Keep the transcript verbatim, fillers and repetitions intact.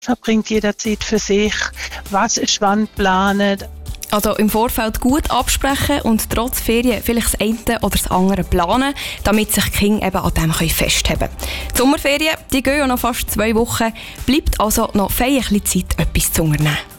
verbringt jeder Zeit für sich, was ist wann geplant. Also im Vorfeld gut absprechen und trotz Ferien vielleicht das eine oder das andere planen, damit sich die Kinder eben an dem festhalten können. Die Sommerferien die gehen ja noch fast zwei Wochen, bleibt also noch fein ein bisschen Zeit, etwas zu unternehmen.